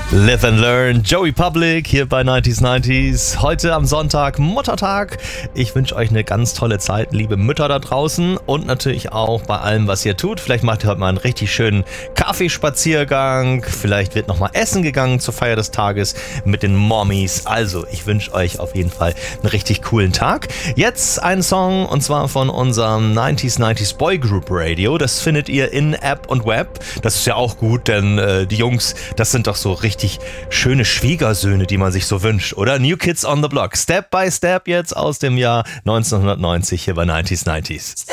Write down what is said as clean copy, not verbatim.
Live and Learn, Joey Public hier bei 90s. Heute am Sonntag, Muttertag. Ich wünsche euch eine ganz tolle Zeit, liebe Mütter da draußen und natürlich auch bei allem, was ihr tut. Vielleicht macht ihr heute mal einen richtig schönen Kaffeespaziergang. Vielleicht wird nochmal essen gegangen zur Feier des Tages mit den Mommies. Also, ich wünsche euch auf jeden Fall einen richtig coolen Tag. Jetzt ein Song und zwar von unserem 90s Boy Group Radio. Das findet ihr in App und Web. Das ist ja auch gut, denn die Jungs, das sind doch so richtig schöne Schwiegersöhne, die man sich so wünscht, oder? New Kids on the Block. Step by Step jetzt aus dem Jahr 1990 hier bei 90s.